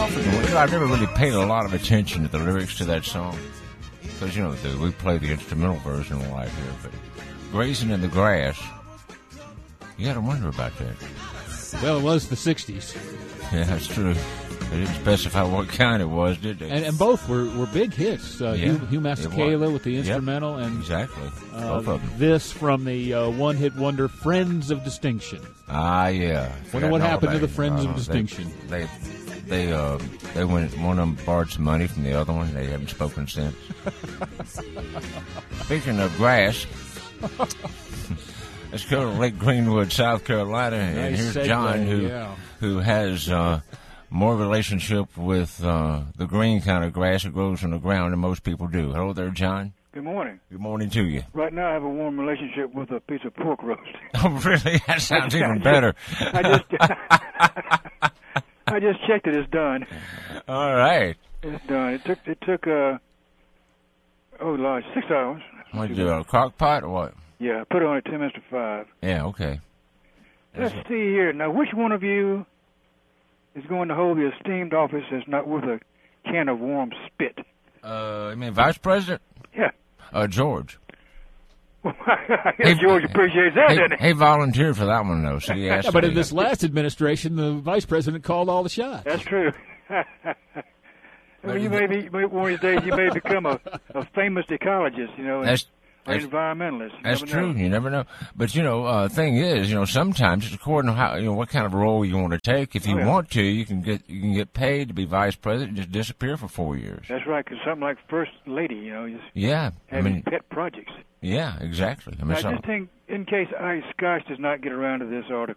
often, I've never really paid a lot of attention to the lyrics to that song. Because, we play the instrumental version live here, but Grazing in the Grass, you got to wonder about that. Well, it was the 60s. Yeah, that's true. They didn't specify what kind it was, did they? And both were big hits. Hugh Masekela with the instrumental. Yep, and exactly. Both of them. This from the one-hit wonder Friends of Distinction. Ah, yeah. Wonder what happened to the Friends of Distinction. They went, one of them borrowed some money from the other one. They haven't spoken since. Speaking of grass, let's go to Lake Greenwood, South Carolina, and here's John, who has more relationship with the green kind of grass that grows on the ground than most people do. Hello there, John. Good morning. Good morning to you. Right now I have a warm relationship with a piece of pork roast. Oh, really? That sounds even better. I just checked it. It's done. All right. It's done. It took 6 hours. What did you do, a crock pot or what? Yeah, I put it on at 10 minutes to 5. Yeah, okay. Let's see here. Now, which one of you is going to hold the esteemed office that's not worth a can of warm spit? You mean Vice President? Yeah. George. I guess George appreciates that, doesn't he? He volunteered for that one, though, so he asked but in this last administration, the Vice President called all the shots. That's true. Well, one of these days you may become a famous ecologist, or environmentalist. That's true. You never know. But, thing is, sometimes it's according to how, what kind of role you want to take. If you want to, you can get paid to be vice president and just disappear for 4 years. That's right, because something like first lady, having pet projects. Yeah, exactly. I just think, in case Scotch does not get around to this article,